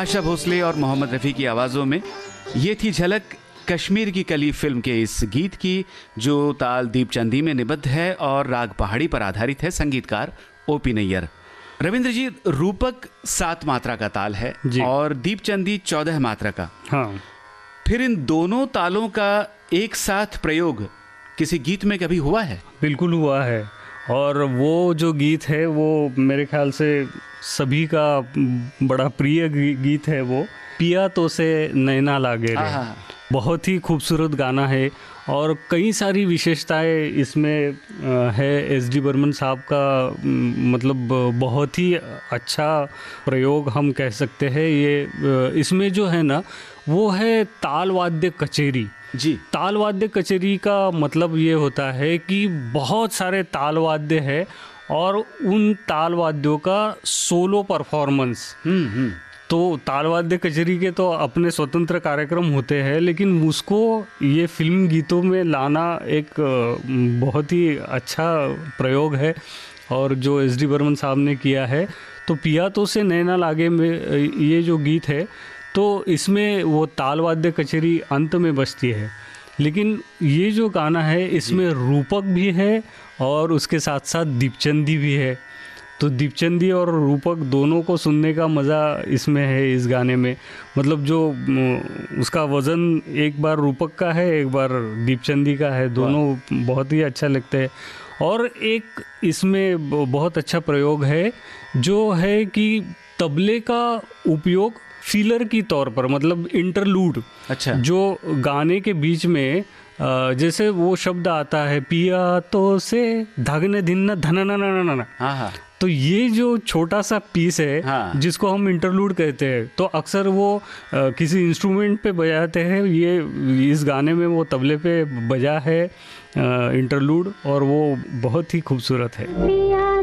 आशा भोसले और मोहम्मद रफ़ी की आवाज़ों में ये थी झलक कश्मीर की कली फिल्म के इस गीत की, जो ताल दीपचंदी में निबद्ध है और राग पहाड़ी पर आधारित है। संगीतकार ओपी नैयर। रविंद्र जी, रूपक 7 मात्रा का ताल है और दीपचंदी 14 मात्रा का। हाँ, फिर इन दोनों तालों का एक साथ प्रयोग किसी गीत में कभी हुआ है? बिल्कुल हुआ है। और वो जो गीत है वो मेरे ख्याल से सभी का बड़ा प्रिय गीत है। वो पिया तो से नैना लागे रे, बहुत ही खूबसूरत गाना है और कई सारी विशेषताएं इसमें है। एस.डी. बर्मन साहब का मतलब बहुत ही अच्छा प्रयोग हम कह सकते हैं। ये इसमें जो है ना वो है ताल वाद्य कचेरी जी। ताल वाद्य कचेरी का मतलब ये होता है कि बहुत सारे ताल वाद्य है और उन ताल वाद्यों का सोलो परफॉर्मेंस। तो ताल वाद्य कचेरी के तो अपने स्वतंत्र कार्यक्रम होते हैं, लेकिन उसको ये फिल्म गीतों में लाना एक बहुत ही अच्छा प्रयोग है और जो एस.डी. बर्मन साहब ने किया है। तो पिया तो से नैना लागे में ये जो गीत है तो इसमें वो ताल वाद्य कचेरी अंत में बजती है, लेकिन ये जो गाना है इसमें रूपक भी है और उसके साथ साथ दीपचंदी भी है। तो दीपचंदी और रूपक दोनों को सुनने का मज़ा इसमें है इस गाने में। मतलब जो उसका वज़न एक बार रूपक का है, एक बार दीपचंदी का है, दोनों बहुत ही अच्छा लगते हैं। और एक इसमें बहुत अच्छा प्रयोग है जो है कि तबले का उपयोग फीलर की तौर पर, मतलब इंटरलूड। अच्छा। जो गाने के बीच में जैसे वो शब्द आता है पिया तो से धगने धिन धन, तो ये जो छोटा सा पीस है जिसको हम इंटरलूड कहते हैं, तो अक्सर वो किसी इंस्ट्रूमेंट पे बजाते हैं। ये इस गाने में वो तबले पे बजा है इंटरलूड और वो बहुत ही खूबसूरत है।